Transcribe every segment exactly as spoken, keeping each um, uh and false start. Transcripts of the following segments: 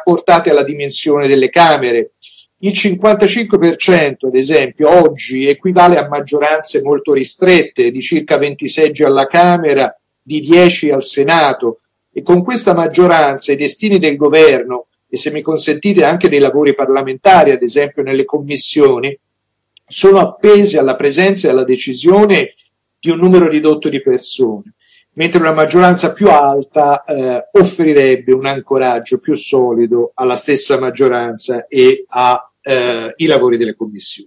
rapportate alla dimensione delle Camere. Il cinquantacinque per cento, ad esempio, oggi equivale a maggioranze molto ristrette, di circa venti seggi alla Camera, di dieci al Senato, e con questa maggioranza i destini del governo, e se mi consentite anche dei lavori parlamentari, ad esempio nelle commissioni, sono appesi alla presenza e alla decisione di un numero ridotto di persone, mentre una maggioranza più alta eh, offrirebbe un ancoraggio più solido alla stessa maggioranza e ai eh, lavori delle commissioni.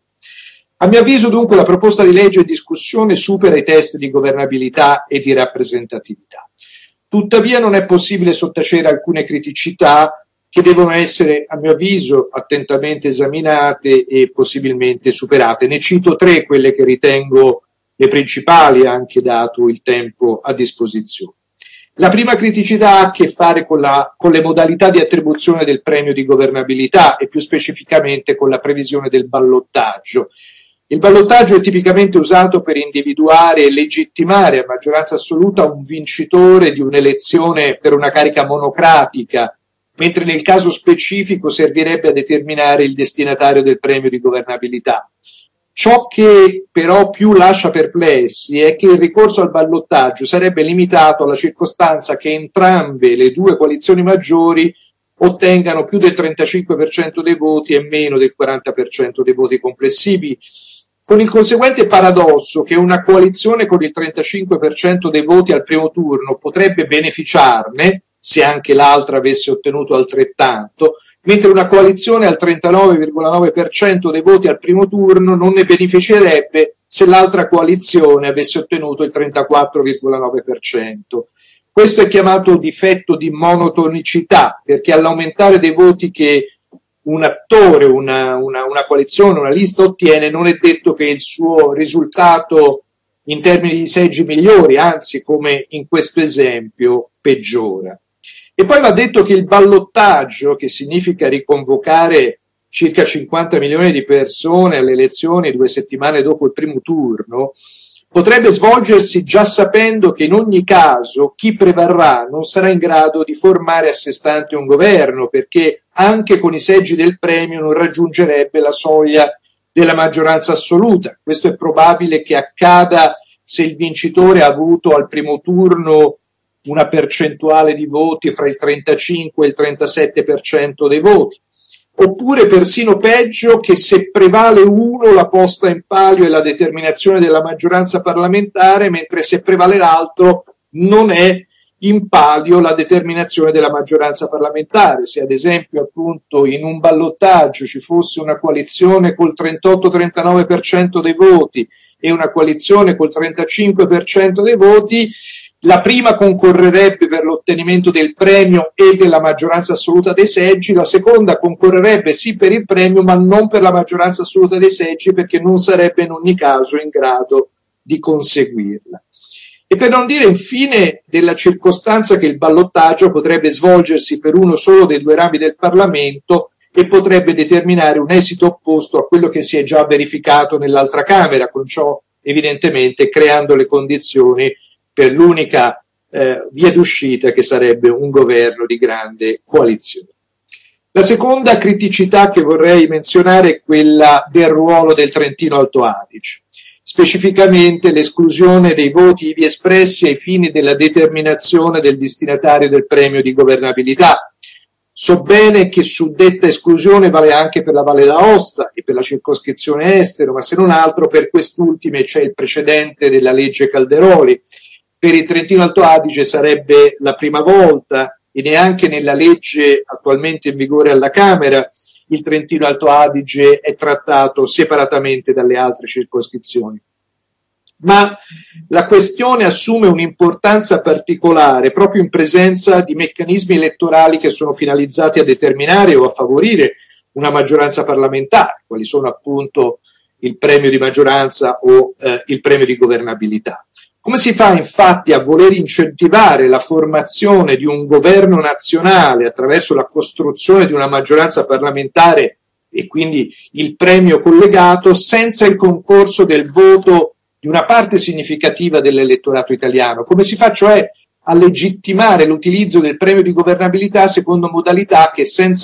A mio avviso, dunque, la proposta di legge in discussione supera i test di governabilità e di rappresentatività. Tuttavia non è possibile sottacere alcune criticità che devono essere, a mio avviso, attentamente esaminate e possibilmente superate. Ne cito tre, quelle che ritengo le principali, anche dato il tempo a disposizione. La prima criticità ha a che fare con, la, con le modalità di attribuzione del premio di governabilità e più specificamente con la previsione del ballottaggio. Il ballottaggio è tipicamente usato per individuare e legittimare a maggioranza assoluta un vincitore di un'elezione per una carica monocratica, mentre nel caso specifico servirebbe a determinare il destinatario del premio di governabilità. Ciò che però più lascia perplessi è che il ricorso al ballottaggio sarebbe limitato alla circostanza che entrambe le due coalizioni maggiori ottengano più del trentacinque per cento dei voti e meno del quaranta per cento dei voti complessivi, con il conseguente paradosso che una coalizione con il trentacinque per cento dei voti al primo turno potrebbe beneficiarne, se anche l'altra avesse ottenuto altrettanto, mentre una coalizione al trentanove virgola nove per cento dei voti al primo turno non ne beneficerebbe se l'altra coalizione avesse ottenuto il trentaquattro virgola nove per cento. Questo è chiamato difetto di monotonicità, perché all'aumentare dei voti che un attore, una, una, una coalizione, una lista ottiene, non è detto che il suo risultato in termini di seggi migliori, anzi, come in questo esempio, peggiora. E poi va detto che il ballottaggio, che significa riconvocare circa cinquanta milioni di persone alle elezioni due settimane dopo il primo turno, potrebbe svolgersi già sapendo che in ogni caso chi prevarrà non sarà in grado di formare a sé stante un governo, perché anche con i seggi del premio non raggiungerebbe la soglia della maggioranza assoluta. Questo è probabile che accada se il vincitore ha avuto al primo turno una percentuale di voti fra il trentacinque e il trentasette per cento dei voti. Oppure persino peggio, che se prevale uno la posta in palio è la determinazione della maggioranza parlamentare, mentre se prevale l'altro non è in palio la determinazione della maggioranza parlamentare. Se ad esempio appunto in un ballottaggio ci fosse una coalizione col trentotto trentanove per cento dei voti e una coalizione col trentacinque per cento dei voti, la prima concorrerebbe per l'ottenimento del premio e della maggioranza assoluta dei seggi, la seconda concorrerebbe sì per il premio ma non per la maggioranza assoluta dei seggi, perché non sarebbe in ogni caso in grado di conseguirla. E per non dire infine della circostanza che il ballottaggio potrebbe svolgersi per uno solo dei due rami del Parlamento e potrebbe determinare un esito opposto a quello che si è già verificato nell'altra Camera, con ciò evidentemente creando le condizioni per l'unica eh, via d'uscita, che sarebbe un governo di grande coalizione. La seconda criticità che vorrei menzionare è quella del ruolo del Trentino Alto Adige, specificamente l'esclusione dei voti ivi espressi ai fini della determinazione del destinatario del premio di governabilità. So bene che suddetta esclusione vale anche per la Valle d'Aosta e per la circoscrizione estero, ma se non altro per quest'ultime c'è il precedente della legge Calderoli. Per il Trentino Alto Adige sarebbe la prima volta, e neanche nella legge attualmente in vigore alla Camera il Trentino Alto Adige è trattato separatamente dalle altre circoscrizioni. Ma la questione assume un'importanza particolare proprio in presenza di meccanismi elettorali che sono finalizzati a determinare o a favorire una maggioranza parlamentare, quali sono appunto il premio di maggioranza o eh, il premio di governabilità. Come si fa infatti a voler incentivare la formazione di un governo nazionale attraverso la costruzione di una maggioranza parlamentare e quindi il premio collegato senza il concorso del voto di una parte significativa dell'elettorato italiano? Come si fa cioè a legittimare l'utilizzo del premio di governabilità secondo modalità che senza